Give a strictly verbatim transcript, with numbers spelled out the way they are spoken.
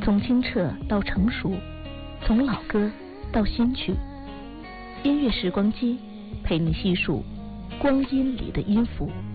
从清澈到成熟，从老歌到新曲，音乐时光机陪你细数光阴里的音符。